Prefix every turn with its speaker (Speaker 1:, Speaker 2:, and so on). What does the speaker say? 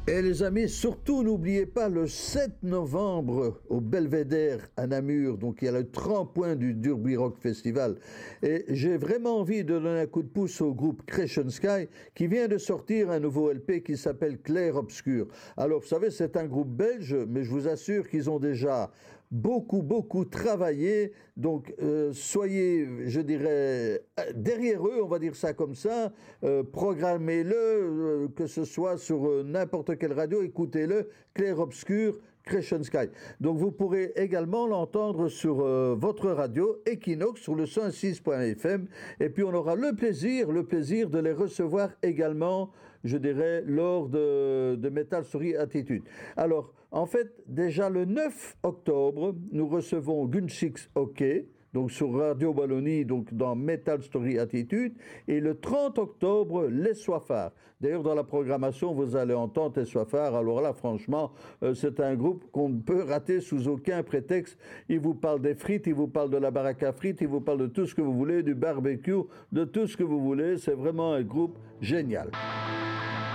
Speaker 1: Et les amis, surtout n'oubliez pas le 7 novembre au Belvédère à Namur, donc il y a le tremplin du Derby Rock Festival. Et j'ai vraiment envie de donner un coup de pouce au groupe Creation Sky qui vient de sortir un nouveau LP qui s'appelle Clair Obscur. Alors vous savez, c'est un groupe belge, mais je vous assure qu'ils ont déjà beaucoup travaillé, donc soyez, je dirais, derrière eux, on va dire ça comme ça, programmez-le, que ce soit sur n'importe quelle radio, écoutez-le, Clair Obscur, Creation Sky. Donc vous pourrez également l'entendre sur votre radio Equinox sur le 106.fm et puis on aura le plaisir de les recevoir également, je dirais, lors de Metal Story Attitude. Alors, en fait, déjà le 9 octobre, nous recevons Gunchix OK, donc sur Radio Wallonie, donc dans Metal Story Attitude, et le 30 octobre, Les Soifards. D'ailleurs, dans la programmation, vous allez entendre Les Soifards. Alors là, franchement, c'est un groupe qu'on ne peut rater sous aucun prétexte. Il vous parle des frites, il vous parle de la baraque à frites, il vous parle de tout ce que vous voulez, du barbecue, de tout ce que vous voulez. C'est vraiment un groupe génial.